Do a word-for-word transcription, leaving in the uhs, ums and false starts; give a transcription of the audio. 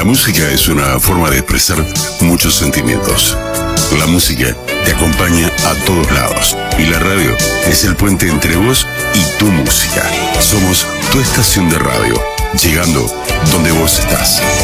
música es una forma de expresar muchos sentimientos. La música te acompaña a todos lados y la radio es el puente entre vos y tu música. Somos tu estación de radio, llegando donde vos estás.